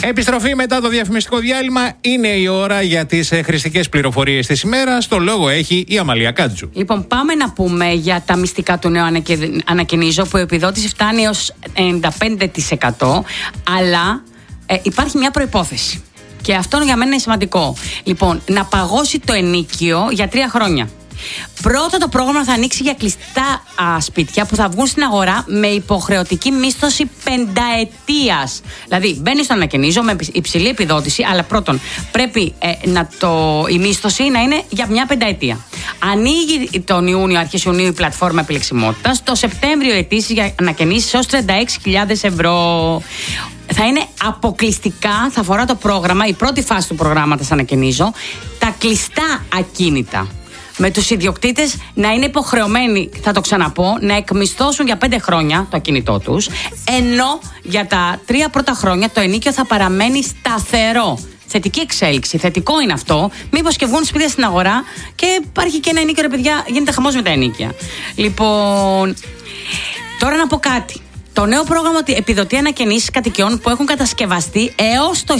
Επιστροφή μετά το διαφημιστικό διάλειμμα. Είναι η ώρα για τις χρηστικές πληροφορίες της ημέρας. Το λόγο έχει η Αμαλία Κάτζου. Λοιπόν, πάμε να πούμε για τα μυστικά του νέου ανακαινίζω, που η επιδότηση φτάνει έως 95%. Αλλά υπάρχει μια προϋπόθεση. Και αυτό για μένα είναι σημαντικό. Λοιπόν, να παγώσει το ενοίκιο για 3 χρόνια. Πρώτο, το πρόγραμμα θα ανοίξει για κλειστά σπίτια που θα βγουν στην αγορά με υποχρεωτική μίσθωση 5ετίας. Δηλαδή, μπαίνει στο ανακαινίζω με υψηλή επιδότηση, αλλά πρώτον, πρέπει η μίσθωση να είναι για μια 5ετία. Ανοίγει τον Ιούνιο, αρχές Ιουνίου, η πλατφόρμα επιλεξιμότητας. Το Σεπτέμβριο αιτήσεις για ανακαινήσεις έως 36.000 ευρώ. Θα είναι αποκλειστικά, θα αφορά το πρόγραμμα, η πρώτη φάση του προγράμματος ανακαινίζω, τα κλειστά ακίνητα. Με τους ιδιοκτήτες να είναι υποχρεωμένοι, θα το ξαναπώ, να εκμισθώσουν για 5 χρόνια το ακίνητό τους, ενώ για τα 3 πρώτα χρόνια το ενοίκιο θα παραμένει σταθερό. Θετική εξέλιξη, θετικό είναι αυτό. Μήπως και βγουν σπίτια στην αγορά και υπάρχει και ένα ενοίκιο, ρε παιδιά, γίνεται χαμός με τα ενοίκια. Λοιπόν, τώρα να πω κάτι. Το νέο πρόγραμμα επιδοτεί ανακαινήσεις κατοικιών που έχουν κατασκευαστεί έως το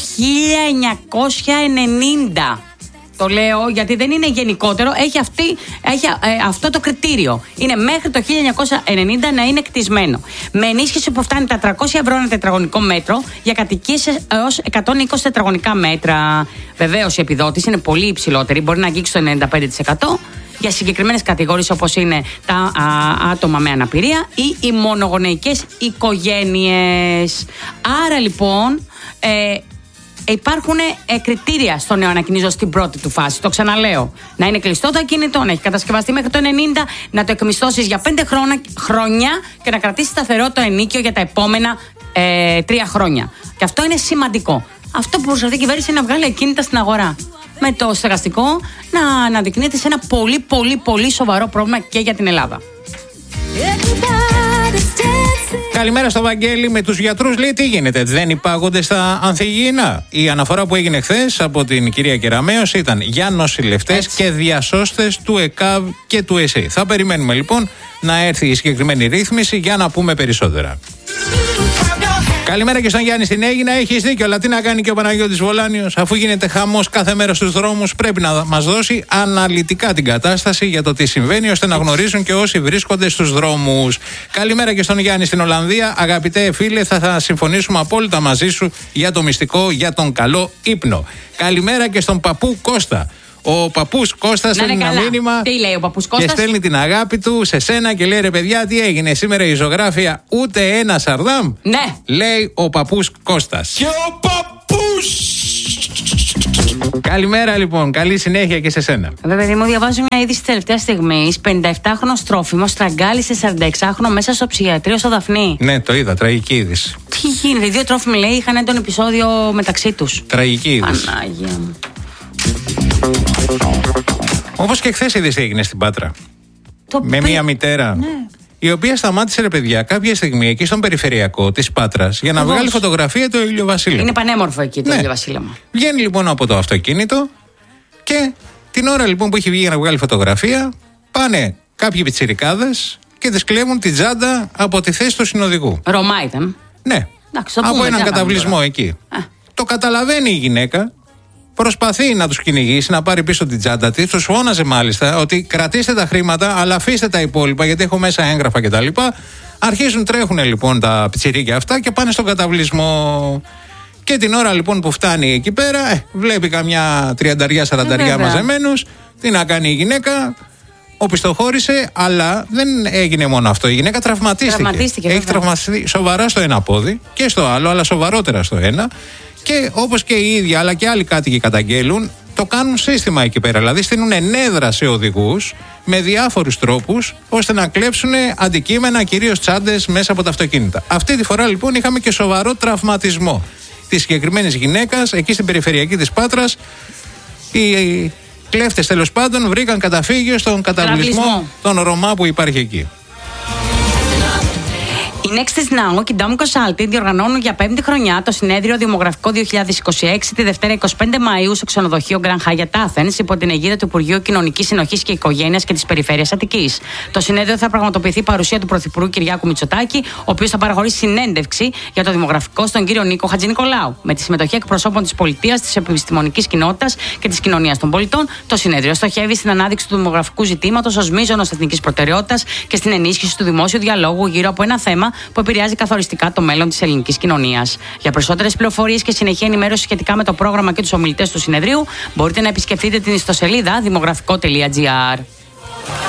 1990. Το λέω γιατί δεν είναι γενικότερο, έχει αυτό το κριτήριο. Είναι μέχρι το 1990 να είναι κτισμένο. Με ενίσχυση που φτάνει τα 300 ευρώ ένα τετραγωνικό μέτρο για κατοικίες έως 120 τετραγωνικά μέτρα. Βεβαίως η επιδότηση είναι πολύ υψηλότερη, μπορεί να αγγίξει το 95% για συγκεκριμένες κατηγορίες όπως είναι τα άτομα με αναπηρία ή οι μονογονεϊκές οικογένειες. Άρα λοιπόν υπάρχουν κριτήρια στο νέο ανακαινίζω στην πρώτη του φάση. Το ξαναλέω. Να είναι κλειστό το ακίνητο, να έχει κατασκευαστεί μέχρι το 90, να το εκμισθώσεις για 5 χρόνια και να κρατήσει σταθερό το ενοίκιο για τα επόμενα 3 χρόνια. Και αυτό είναι σημαντικό. Αυτό που προσπαθεί η κυβέρνηση είναι να βγάλει ακίνητα στην αγορά. Με το στεγαστικό να αναδεικνύεται σε ένα πολύ πολύ πολύ σοβαρό πρόβλημα και για την Ελλάδα. Καλημέρα στο Βαγγέλη. Με τους γιατρούς λέει τι γίνεται, δεν υπάγονται στα ανθυγιεινά? Η αναφορά που έγινε χθες από την κυρία Κεραμέως ήταν για νοσηλευτές και διασώστες του ΕΚΑΒ και του ΕΣΕ. Θα περιμένουμε λοιπόν να έρθει η συγκεκριμένη ρύθμιση για να πούμε περισσότερα. Καλημέρα και στον Γιάννη στην Αίγινα. Έχεις δίκιο, αλλά τι να κάνει και ο Παναγιώτης Βολάνιος? Αφού γίνεται χαμός κάθε μέρα στους δρόμους, πρέπει να μας δώσει αναλυτικά την κατάσταση για το τι συμβαίνει, ώστε να γνωρίζουν και όσοι βρίσκονται στους δρόμους. Καλημέρα και στον Γιάννη στην Ολλανδία. Αγαπητέ φίλε, θα συμφωνήσουμε απόλυτα μαζί σου για το μυστικό, για τον καλό ύπνο. Καλημέρα και στον παππού Κώστα. Ο παππούς Κώστας στέλνει ένα μήνυμα. Τι λέει ο παππούς Κώστας? Και στέλνει την αγάπη του σε σένα και λέει: ρε παιδιά, τι έγινε σήμερα η ζωγράφια? Ούτε ένα σαρδάμ. Ναι. Λέει ο παππούς Κώστας. Και ο παππούς! Καλημέρα λοιπόν, καλή συνέχεια και σε σένα. Βέβαια, παιδί μου, διαβάζω μια είδηση τη τελευταία στιγμή. 57χρονο τρόφιμο στραγγάλισε 46χρονο μέσα στο ψυχιατρίο στο Δαφνί. Ναι, το είδα, τραγική είδηση. Τι γίνεται, οι δύο τρόφιμοι λέει είχαν έντονο επεισόδιο μεταξύ τους. Τραγική είδηση. Πανάγια μου. Όπως και χθες είδες έγινε στην Πάτρα. Με μια μητέρα. Ναι. Η οποία σταμάτησε, ρε παιδιά, κάποια στιγμή εκεί στον περιφερειακό της Πάτρας για να βγάλει φωτογραφία το ηλιοβασίλεμα. Είναι πανέμορφο εκεί το ηλιοβασίλεμα. Βγαίνει λοιπόν από το αυτοκίνητο και την ώρα λοιπόν που έχει βγει για να βγάλει φωτογραφία, πάνε κάποιοι πιτσιρικάδες και της κλέβουν την τσάντα από τη θέση του συνοδηγού. Ρωμά ήταν. Ναι. Εντάξει, από έναν καταβλισμό εκεί. Το καταλαβαίνει η γυναίκα. Προσπαθεί να τους κυνηγήσει, να πάρει πίσω την τσάντα της. Τους φώναζε μάλιστα ότι κρατήστε τα χρήματα, αλλά αφήστε τα υπόλοιπα γιατί έχω μέσα έγγραφα κτλ. Αρχίζουν, τρέχουν λοιπόν τα πιτσιρίκια αυτά και πάνε στον καταβλισμό. Και την ώρα λοιπόν που φτάνει εκεί πέρα, βλέπει καμιά 30-40 μαζεμένους. Τι να κάνει η γυναίκα? Οπισθοχώρησε, αλλά δεν έγινε μόνο αυτό. Η γυναίκα τραυματίστηκε. Έχει τραυματιστεί σοβαρά στο ένα πόδι και στο άλλο, αλλά σοβαρότερα στο ένα. Και όπως και οι ίδιοι αλλά και άλλοι κάτοικοι καταγγέλουν, το κάνουν σύστημα εκεί πέρα. Δηλαδή στείλουν ενέδρα σε οδηγούς με διάφορους τρόπους ώστε να κλέψουν αντικείμενα, κυρίως τσάντες, μέσα από τα αυτοκίνητα. Αυτή τη φορά λοιπόν είχαμε και σοβαρό τραυματισμό της συγκεκριμένης γυναίκας εκεί στην περιφερειακή της Πάτρας. Οι κλέφτες τέλος πάντων βρήκαν καταφύγιο στον καταβλισμό των Ρωμά που υπάρχει εκεί. Η Next Now και η Dom Consulting διοργανώνουν για 5η χρονιά το συνέδριο Δημογραφικό 2026 τη Δευτέρα 25 Μαΐου στο ξενοδοχείο Grand Hyatt Athens υπό την αιγίδα του Υπουργείου Κοινωνικής Συνοχής και Οικογένειας και της Περιφέρειας Αττικής. Το συνέδριο θα πραγματοποιηθεί παρουσία του Πρωθυπουργού Κυριάκου Μητσοτάκη, ο οποίος θα παραχωρήσει συνέντευξη για το δημογραφικό στον κύριο Νίκο Χατζηνικολάου. Με τη συμμετοχή εκπροσώπων της πολιτείας, της επιστημονικής κοινότητας και της κοινωνίας των πολιτών, το συνέδριο στοχεύει στην ανάδειξη του δημογραφικού ζητήματος ως μείζωνος εθνικής προτεραιότητας και στην ενίσχυση του δημόσιου διαλόγου γύρω από ένα θέμα που επηρεάζει καθοριστικά το μέλλον της ελληνικής κοινωνίας. Για περισσότερες πληροφορίες και συνεχή ενημέρωση σχετικά με το πρόγραμμα και τους ομιλητές του συνεδρίου, μπορείτε να επισκεφτείτε την ιστοσελίδα δημογραφικό.gr.